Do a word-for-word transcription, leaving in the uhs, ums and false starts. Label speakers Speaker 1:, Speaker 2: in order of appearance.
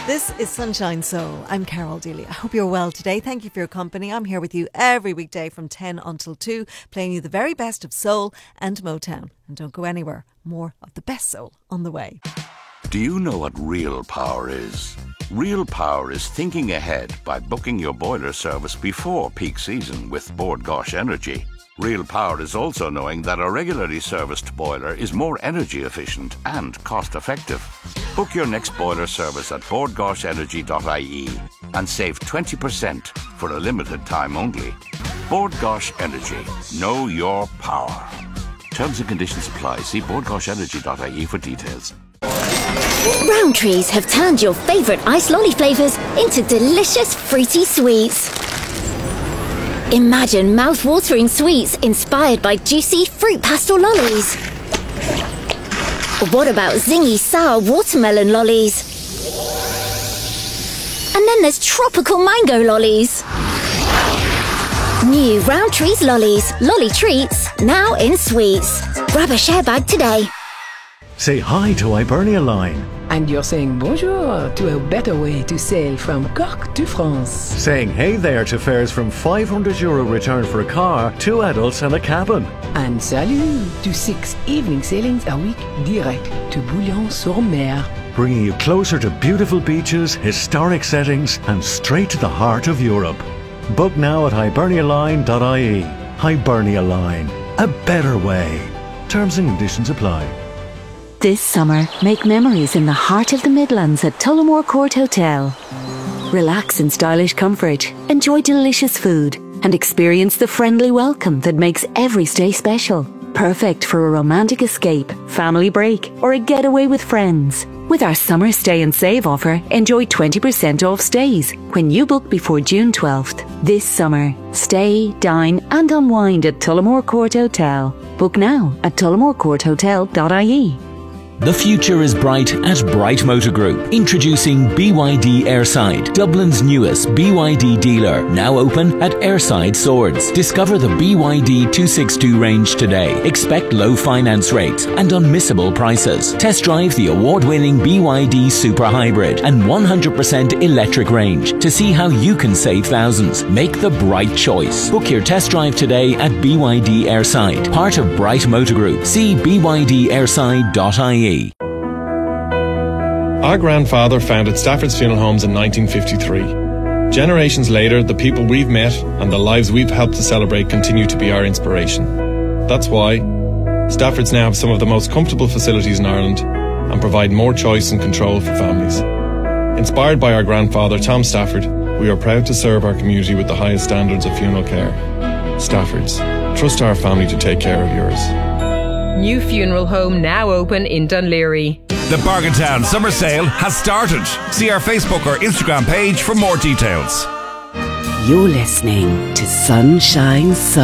Speaker 1: This is Sunshine Soul. I'm Carol Dealey. I hope you're well today. Thank you for your company. I'm here with you every weekday from ten until two, playing you the very best of soul and Motown. And don't go anywhere. More of the best soul on the way.
Speaker 2: Do you know what real power is? Real power is thinking ahead by booking your boiler service before peak season with Bord Gáis Energy. Real power is also knowing that a regularly serviced boiler is more energy efficient and cost effective. Book your next boiler service at bord gáis energy dot I E and save twenty percent for a limited time only. Bord Gáis Energy. Know your power. Terms and conditions apply. See bord gáis energy dot I E for details.
Speaker 3: Rowntree's have turned your favourite ice lolly flavours into delicious fruity sweets. Imagine mouth-watering sweets inspired by juicy fruit pastel lollies. Or what about zingy sour watermelon lollies? And then there's tropical mango lollies. New Rowntree's lollies, lolly treats, now in sweets. Grab a share bag today.
Speaker 4: Say hi to Hibernia Line.
Speaker 5: And you're saying bonjour to a better way to sail from Cork to France.
Speaker 4: Saying hey there to fares from five hundred euro return for a car, two adults and a cabin.
Speaker 5: And salut to six evening sailings a week direct to Bouillon-sur-Mer.
Speaker 4: Bringing you closer to beautiful beaches, historic settings and straight to the heart of Europe. Book now at hibernia line dot I E. Hibernia Line. A better way. Terms and conditions apply.
Speaker 6: This summer, make memories in the heart of the Midlands at Tullamore Court Hotel. Relax in stylish comfort, enjoy delicious food, and experience the friendly welcome that makes every stay special. Perfect for a romantic escape, family break, or a getaway with friends. With our summer stay and save offer, enjoy twenty percent off stays when you book before June twelfth. This summer, stay, dine, and unwind at Tullamore Court Hotel. Book now at tullamore court hotel dot I E.
Speaker 7: The future is bright at Bright Motor Group. Introducing B Y D Airside, Dublin's newest B Y D dealer, now open at Airside Swords. Discover the B Y D two sixty-two range today. Expect low finance rates and unmissable prices. Test drive the award-winning B Y D Super Hybrid and one hundred percent electric range to see how you can save thousands. Make the bright choice. Book your test drive today at B Y D Airside, part of Bright Motor Group. See b y d airside dot I E.
Speaker 8: Our grandfather founded Stafford's Funeral Homes in nineteen fifty-three. Generations later, the people we've met and the lives we've helped to celebrate continue to be our inspiration. That's why Stafford's now have some of the most comfortable facilities in Ireland and provide more choice and control for families. Inspired by our grandfather, Tom Stafford, we are proud to serve our community with the highest standards of funeral care. Stafford's. Trust our family to take care of yours.
Speaker 9: New funeral home now open in Dunleary.
Speaker 10: The Bargaintown Summer Sale has started. See our Facebook or Instagram page for more details.
Speaker 11: You're listening to Sunshine Soul.